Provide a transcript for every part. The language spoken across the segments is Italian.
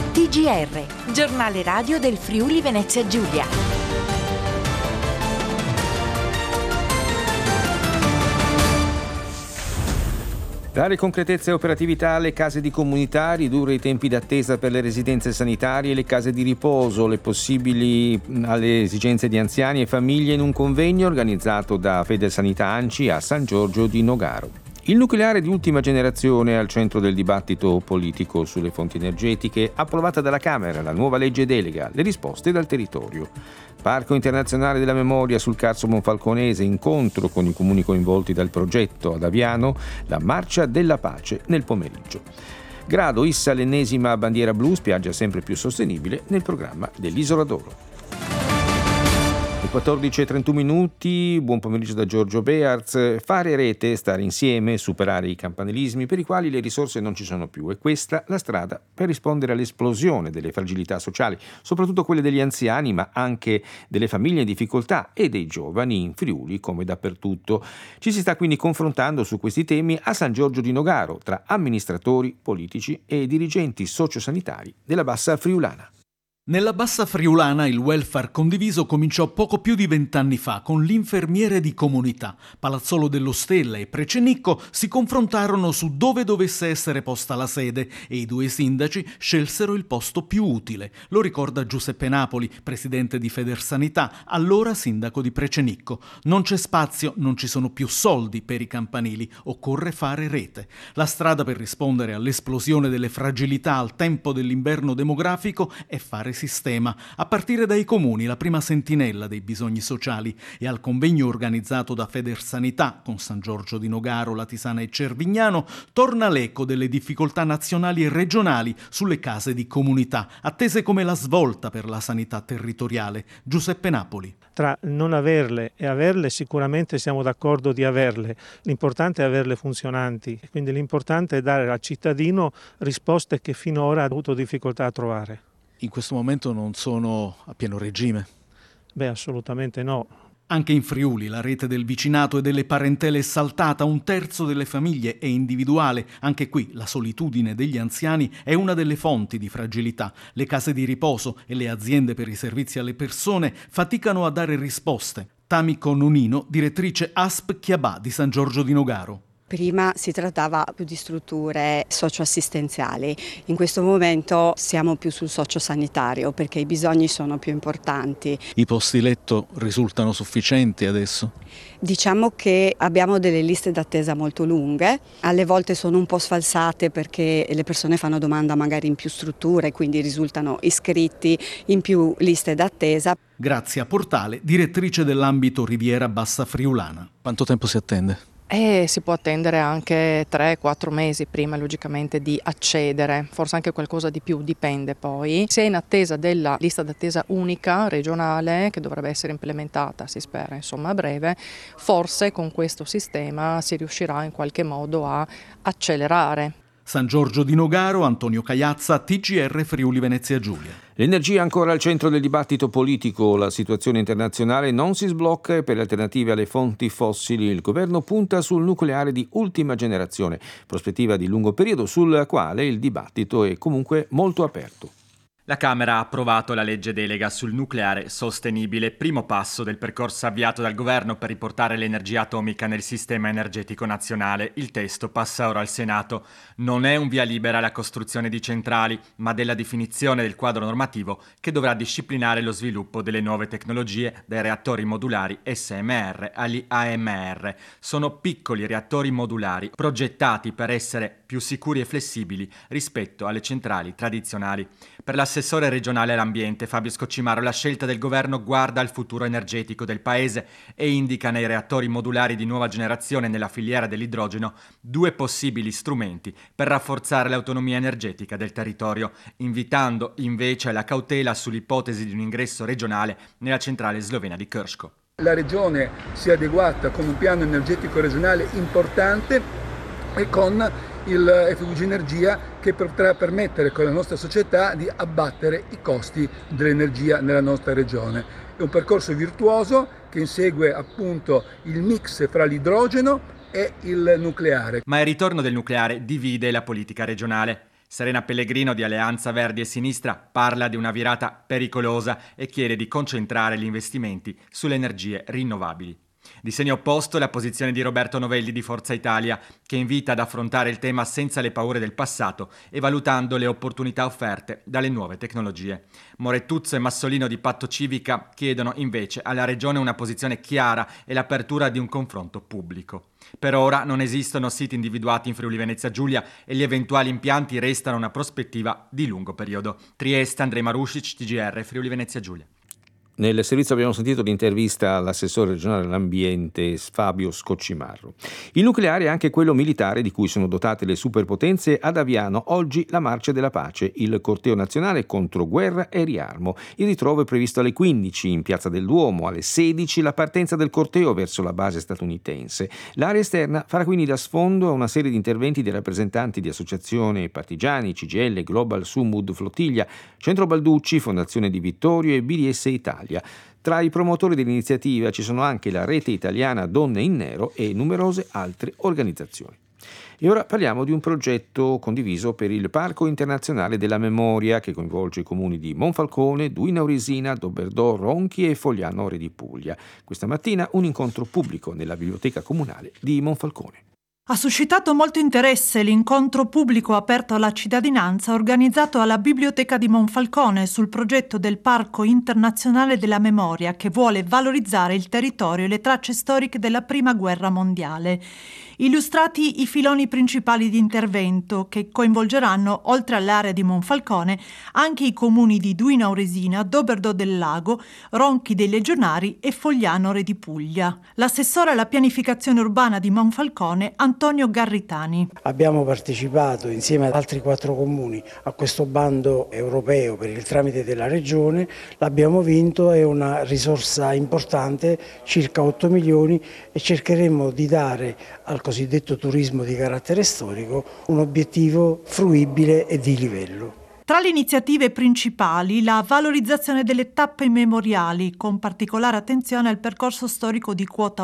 TGR, giornale radio del Friuli Venezia Giulia. Dare concretezza e operatività alle case di comunità, ridurre i tempi d'attesa per le residenze sanitarie e le case di riposo, le possibili alle esigenze di anziani e famiglie in un convegno organizzato da Federsanità ANCI a San Giorgio di Nogaro. Il nucleare di ultima generazione è al centro del dibattito politico sulle fonti energetiche, approvata dalla Camera la nuova legge delega, le risposte dal territorio. Parco internazionale della memoria sul Carso Monfalconese, incontro con i comuni coinvolti dal progetto ad Aviano, la marcia della pace nel pomeriggio. Grado issa l'ennesima bandiera blu, spiaggia sempre più sostenibile nel programma dell'Isola d'Oro. 14:31, buon pomeriggio da Giorgio Bearz. Fare rete, stare insieme, superare i campanilismi per i quali le risorse non ci sono più. È questa la strada per rispondere all'esplosione delle fragilità sociali, soprattutto quelle degli anziani, ma anche delle famiglie in difficoltà e dei giovani in Friuli, come dappertutto. Ci si sta quindi confrontando su questi temi a San Giorgio di Nogaro, tra amministratori, politici e dirigenti sociosanitari della Bassa Friulana. Nella Bassa Friulana il welfare condiviso cominciò poco più di 20 anni fa con l'infermiere di comunità. Palazzolo dello Stella e Precenicco si confrontarono su dove dovesse essere posta la sede e i due sindaci scelsero il posto più utile. Lo ricorda Giuseppe Napoli, presidente di Federsanità, allora sindaco di Precenicco. Non c'è spazio, non ci sono più soldi per i campanili, occorre fare rete. La strada per rispondere all'esplosione delle fragilità al tempo dell'inverno demografico è fare sistema, a partire dai comuni, la prima sentinella dei bisogni sociali, e al convegno organizzato da Federsanità con San Giorgio di Nogaro, Latisana e Cervignano torna l'eco delle difficoltà nazionali e regionali sulle case di comunità, attese come la svolta per la sanità territoriale. Giuseppe Napoli. Tra non averle e averle sicuramente siamo d'accordo di averle, l'importante è averle funzionanti, quindi l'importante è dare al cittadino risposte che finora ha avuto difficoltà a trovare. In questo momento non sono a pieno regime? Beh, assolutamente no. Anche in Friuli la rete del vicinato e delle parentele è saltata, 1/3 delle famiglie è individuale. Anche qui la solitudine degli anziani è una delle fonti di fragilità. Le case di riposo e le aziende per i servizi alle persone faticano a dare risposte. Tamiko Nonino, direttrice ASP Chiabà di San Giorgio di Nogaro. Prima si trattava più di strutture socioassistenziali, in questo momento siamo più sul sociosanitario perché i bisogni sono più importanti. I posti letto risultano sufficienti adesso? Diciamo che abbiamo delle liste d'attesa molto lunghe, alle volte sono un po' sfalsate perché le persone fanno domanda magari in più strutture, quindi risultano iscritti in più liste d'attesa. Grazia Portale, direttrice dell'ambito Riviera Bassa Friulana. Quanto tempo si attende? Si può attendere anche 3-4 mesi prima logicamente di accedere, forse anche qualcosa di più, dipende poi. Si è in attesa della lista d'attesa unica regionale che dovrebbe essere implementata, si spera insomma a breve, forse con questo sistema si riuscirà in qualche modo a accelerare. San Giorgio di Nogaro, Antonio Cagliazza, TGR Friuli Venezia Giulia. L'energia ancora al centro del dibattito politico, la situazione internazionale non si sblocca e per le alternative alle fonti fossili il governo punta sul nucleare di ultima generazione, prospettiva di lungo periodo sul quale il dibattito è comunque molto aperto. La Camera ha approvato la legge delega sul nucleare sostenibile, primo passo del percorso avviato dal governo per riportare l'energia atomica nel sistema energetico nazionale. Il testo passa ora al Senato. Non è un via libera alla costruzione di centrali, ma della definizione del quadro normativo che dovrà disciplinare lo sviluppo delle nuove tecnologie, dai reattori modulari SMR agli AMR. Sono piccoli reattori modulari progettati per essere più sicuri e flessibili rispetto alle centrali tradizionali. Per l'assessore regionale all'ambiente Fabio Scocimaro la scelta del governo guarda al futuro energetico del paese e indica nei reattori modulari di nuova generazione nella filiera dell'idrogeno 2 possibili strumenti per rafforzare l'autonomia energetica del territorio, invitando invece alla cautela sull'ipotesi di un ingresso regionale nella centrale slovena di Krško. La regione si è adeguata con un piano energetico regionale importante e con il FVG Energia che potrà permettere con la nostra società di abbattere i costi dell'energia nella nostra regione. È un percorso virtuoso che insegue appunto il mix fra l'idrogeno e il nucleare. Ma il ritorno del nucleare divide la politica regionale. Serena Pellegrino di Alleanza Verdi e Sinistra parla di una virata pericolosa e chiede di concentrare gli investimenti sulle energie rinnovabili. Di segno opposto la posizione di Roberto Novelli di Forza Italia, che invita ad affrontare il tema senza le paure del passato e valutando le opportunità offerte dalle nuove tecnologie. Morettuzzo e Massolino di Patto Civica chiedono invece alla Regione una posizione chiara e l'apertura di un confronto pubblico. Per ora non esistono siti individuati in Friuli Venezia Giulia e gli eventuali impianti restano una prospettiva di lungo periodo. Trieste, Andrej Marušić, TGR, Friuli Venezia Giulia. Nel servizio abbiamo sentito l'intervista all'assessore regionale all'ambiente Fabio Scoccimarro. Il nucleare è anche quello militare di cui sono dotate le superpotenze ad Aviano. Oggi la Marcia della Pace, il corteo nazionale contro guerra e riarmo. Il ritrovo è previsto alle 15 in Piazza del Duomo, alle 16 la partenza del corteo verso la base statunitense. L'area esterna farà quindi da sfondo a una serie di interventi dei rappresentanti di associazioni partigiani, CGIL, Global Sumud Flottiglia, Centro Balducci, Fondazione Di Vittorio e BDS Italia. Tra i promotori dell'iniziativa ci sono anche la Rete Italiana Donne in Nero e numerose altre organizzazioni. E ora parliamo di un progetto condiviso per il Parco Internazionale della Memoria che coinvolge i comuni di Monfalcone, Duina Auresina, Doberdò, Ronchi e Fogliano Re di Puglia. Questa mattina un incontro pubblico nella Biblioteca Comunale di Monfalcone. Ha suscitato molto interesse l'incontro pubblico aperto alla cittadinanza organizzato alla Biblioteca di Monfalcone sul progetto del Parco Internazionale della Memoria che vuole valorizzare il territorio e le tracce storiche della Prima Guerra Mondiale. Illustrati i filoni principali di intervento che coinvolgeranno, oltre all'area di Monfalcone, anche i comuni di Duina Auresina, Doberdò del Lago, Ronchi dei Legionari e Fogliano Re di Puglia. L'assessore alla pianificazione urbana di Monfalcone, Antonio Garritani. Abbiamo partecipato insieme ad altri 4 comuni a questo bando europeo per il tramite della Regione, l'abbiamo vinto, è una risorsa importante, circa 8 milioni e cercheremo di dare al cosiddetto turismo di carattere storico un obiettivo fruibile e di livello. Tra le iniziative principali, la valorizzazione delle tappe memoriali, con particolare attenzione al percorso storico di Quota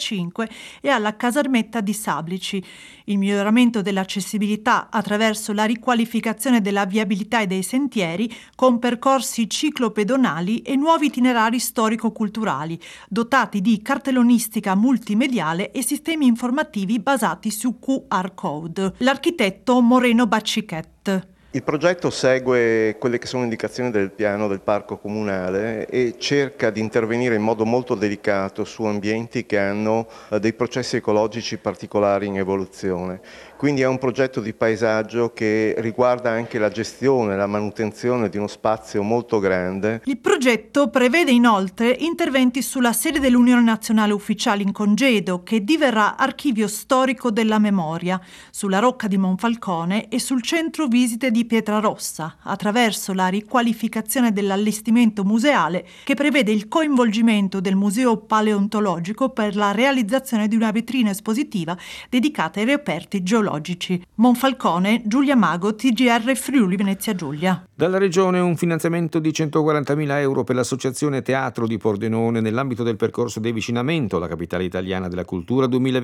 85 e alla Casermetta di Sablici, il miglioramento dell'accessibilità attraverso la riqualificazione della viabilità e dei sentieri, con percorsi ciclopedonali e nuovi itinerari storico-culturali, dotati di cartellonistica multimediale e sistemi informativi basati su QR code. L'architetto Moreno Baccichet. Il progetto segue quelle che sono indicazioni del piano del parco comunale e cerca di intervenire in modo molto delicato su ambienti che hanno dei processi ecologici particolari in evoluzione. Quindi è un progetto di paesaggio che riguarda anche la gestione, la manutenzione di uno spazio molto grande. Il progetto prevede inoltre interventi sulla sede dell'Unione Nazionale Ufficiali in Congedo, che diverrà archivio storico della memoria, sulla Rocca di Monfalcone e sul centro visite di Pietrarossa, attraverso la riqualificazione dell'allestimento museale che prevede il coinvolgimento del Museo Paleontologico per la realizzazione di una vetrina espositiva dedicata ai reperti geologici. Monfalcone, Giulia Mago, TGR Friuli Venezia Giulia. Dalla Regione un finanziamento di 140.000 euro per l'Associazione Teatro di Pordenone nell'ambito del percorso di avvicinamento alla capitale italiana della cultura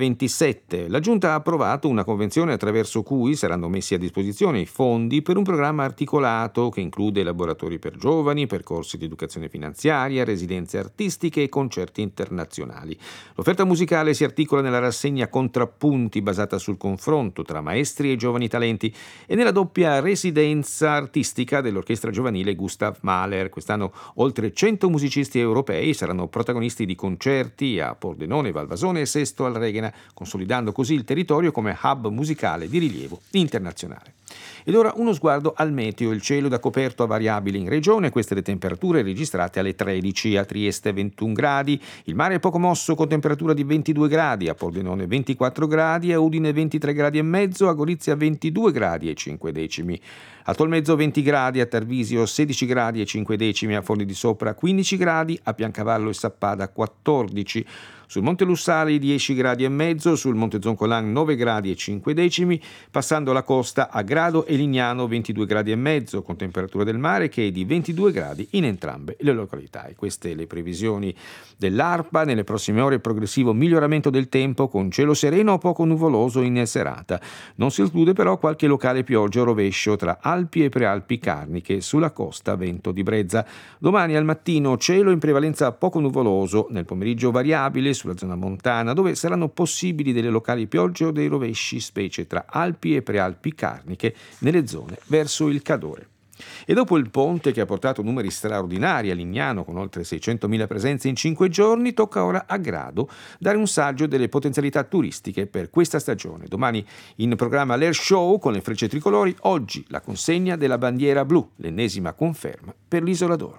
2027. La Giunta ha approvato una convenzione attraverso cui saranno messi a disposizione i fondi per un programma articolato che include laboratori per giovani, percorsi di educazione finanziaria, residenze artistiche e concerti internazionali. L'offerta musicale si articola nella rassegna Contrappunti basata sul confronto tra maestri e giovani talenti e nella doppia residenza artistica dell'orchestra giovanile Gustav Mahler. Quest'anno oltre 100 musicisti europei saranno protagonisti di concerti a Pordenone, Valvasone e Sesto al Reghena, consolidando così il territorio come hub musicale di rilievo internazionale. Ed ora uno sguardo al meteo, il cielo da coperto a variabili in regione, queste le temperature registrate alle 13, a Trieste 21 gradi, il mare è poco mosso con temperatura di 22 gradi, a Pordenone 24 gradi, a Udine 23 gradi e mezzo, a Gorizia 22 gradi e 5 decimi, a Tolmezzo 20 gradi, a Tarvisio 16 gradi e 5 decimi, a Forni di Sopra 15 gradi, a Piancavallo e Sappada 14. Sul Monte Lussari 10 gradi e mezzo, sul Monte Zoncolan 9 gradi e 5 decimi, passando la costa a Grado e Lignano 22 gradi e mezzo, con temperatura del mare che è di 22 gradi in entrambe le località. E queste le previsioni dell'ARPA. Nelle prossime ore progressivo miglioramento del tempo con cielo sereno o poco nuvoloso in serata. Non si esclude però qualche locale pioggia o rovescio tra Alpi e Prealpi Carniche, sulla costa vento di brezza. Domani al mattino cielo in prevalenza poco nuvoloso, nel pomeriggio variabile sulla zona montana, dove saranno possibili delle locali piogge o dei rovesci, specie tra Alpi e Prealpi Carniche, nelle zone verso il Cadore. E dopo il ponte che ha portato numeri straordinari a Lignano con oltre 600.000 presenze in 5 giorni, tocca ora a Grado dare un saggio delle potenzialità turistiche per questa stagione. Domani in programma l'Air Show con le frecce tricolori, oggi la consegna della bandiera blu, l'ennesima conferma per l'Isola d'Oro.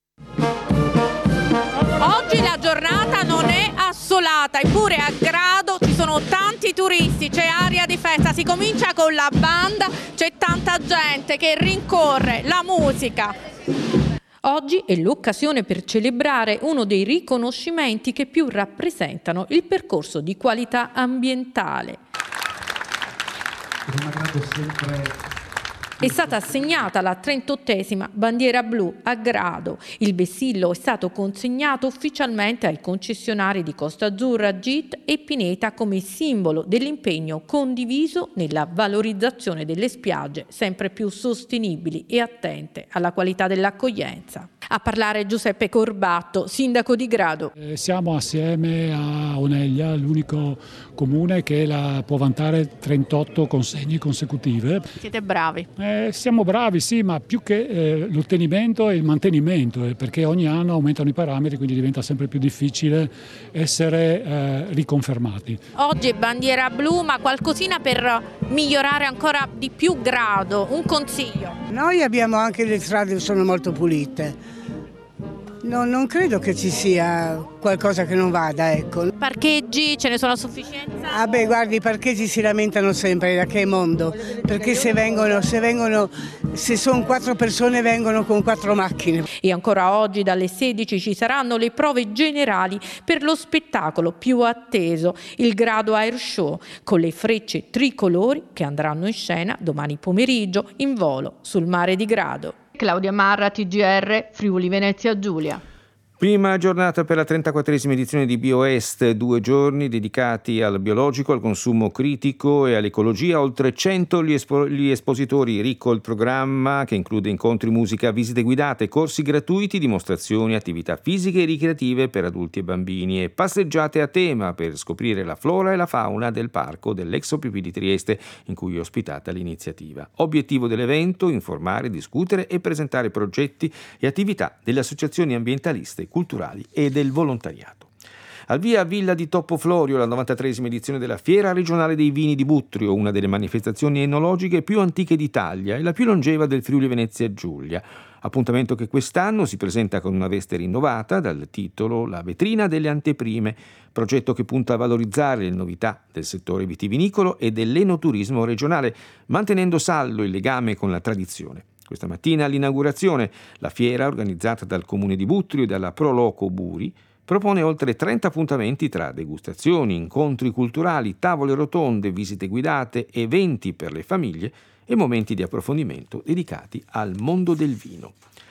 Oggi la giornata non è assolata, eppure a Grado ci sono tanti turisti, c'è aria di festa, si comincia con la banda, c'è tanta gente che rincorre la musica. Oggi è l'occasione per celebrare uno dei riconoscimenti che più rappresentano il percorso di qualità ambientale. È stata assegnata la 38esima bandiera blu a Grado. Il vessillo è stato consegnato ufficialmente ai concessionari di Costa Azzurra, GIT e Pineta come simbolo dell'impegno condiviso nella valorizzazione delle spiagge sempre più sostenibili e attente alla qualità dell'accoglienza. A parlare Giuseppe Corbatto, sindaco di Grado. Siamo assieme a Oneglia, l'unico comune che può vantare 38 consegne consecutive. Siete bravi. Siamo bravi, sì, ma più che l'ottenimento e il mantenimento, perché ogni anno aumentano i parametri, quindi diventa sempre più difficile essere riconfermati. Oggi è bandiera blu, ma qualcosina per migliorare ancora di più Grado, un consiglio. Noi abbiamo anche le strade che sono molto pulite. Non credo che ci sia qualcosa che non vada, ecco. Parcheggi, ce ne sono a sufficienza? Ah beh, guardi, i parcheggi si lamentano sempre, da che mondo? Perché se sono 4 persone vengono con 4 macchine. E ancora oggi dalle 16 ci saranno le prove generali per lo spettacolo più atteso, il Grado Air Show, con le frecce tricolori che andranno in scena domani pomeriggio in volo sul mare di Grado. Claudia Marra, TGR, Friuli Venezia Giulia. Prima giornata per la 34esima edizione di BioEst, 2 giorni dedicati al biologico, al consumo critico e all'ecologia. Oltre 100 gli espositori, ricco il programma che include incontri, musica, visite guidate, corsi gratuiti, dimostrazioni, attività fisiche e ricreative per adulti e bambini e passeggiate a tema per scoprire la flora e la fauna del parco dell'ex OPP di Trieste, in cui è ospitata l'iniziativa. Obiettivo dell'evento: informare, discutere e presentare progetti e attività delle associazioni ambientaliste, culturali e del volontariato. Al via Villa di Toppo Florio, la 93esima edizione della Fiera regionale dei vini di Buttrio, una delle manifestazioni enologiche più antiche d'Italia e la più longeva del Friuli Venezia Giulia. Appuntamento che quest'anno si presenta con una veste rinnovata dal titolo La vetrina delle anteprime, progetto che punta a valorizzare le novità del settore vitivinicolo e dell'enoturismo regionale, mantenendo saldo il legame con la tradizione. Questa mattina all'inaugurazione, la fiera, organizzata dal Comune di Buttrio e dalla Proloco Buri, propone oltre 30 appuntamenti tra degustazioni, incontri culturali, tavole rotonde, visite guidate, eventi per le famiglie e momenti di approfondimento dedicati al mondo del vino.